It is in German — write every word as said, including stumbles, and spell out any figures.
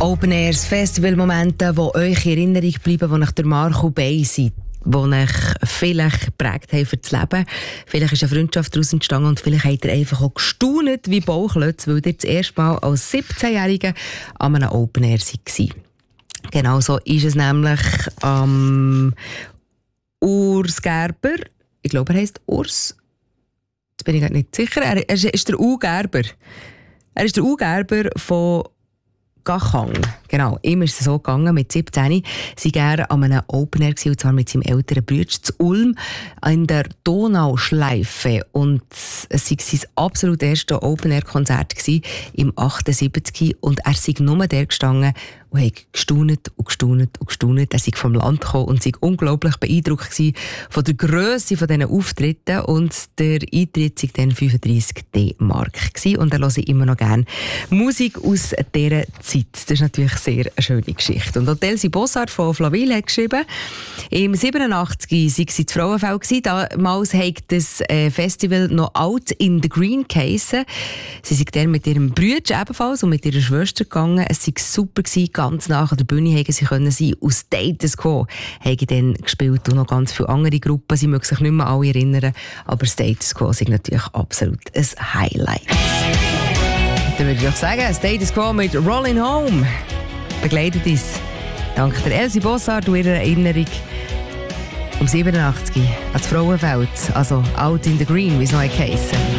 Open Airs, Festivalmomente, die euch in Erinnerung bleiben, die nach der Marco Bay sind, die euch vielleicht geprägt haben für das Leben. Vielleicht ist eine Freundschaft daraus entstanden und vielleicht habt ihr einfach auch gestaunt wie Bauklötze, weil ihr das erste Mal als siebzehnjährige an einem Open Air war. Genau so ist es nämlich am Urs Gerber. Ich glaube, er heisst Urs. Jetzt bin ich gerade nicht sicher. Er ist der U Gerber. Er ist der U Gerber von Gachang. Genau, ihm ist es so gegangen, mit siebzehn sie gerne an einem Open Air gewesen, und zwar mit seinem älteren Bruder zu Ulm in der Donauschleife. Und es war sein absolut erstes Open Air Konzert gewesen, im achtundsiebzig, und er sei nur der gestanden und hat gestaunet und gestaunet und gestaunet. Er sei vom Land gekommen und sei unglaublich beeindruckt gewesen von der Grösse von diesen Auftritten, und der Eintritt war dann fünfunddreissig D-Mark gewesen. Und er höre immer noch gerne Musik aus dieser Zeit. Das ist natürlich sehr eine schöne Geschichte. Und auch Elsie Bossard von Flaville hat geschrieben, im siebenundachtzig sei sie zu Frauenfeld gewesen. Damals hat das Festival noch Out in the Green geheissen. Sie sind dann mit ihrem Bruder ebenfalls und mit ihrer Schwester gegangen. Es war super gewesen. Ganz nach an der Bühne hätten sie können sein. Aus Status Quo haben dann gespielt und noch ganz viele andere Gruppen. Sie mögen sich nicht mehr alle erinnern, aber Status Quo ist natürlich absolut ein Highlight. Dann würde ich auch sagen, Status Quo mit Rollin' Home begleitet uns dank der Elsie Bossard und ihrer Erinnerung um siebenundachtzig an das Frauenfeld, also Out in the Green, wie es noch geheissen.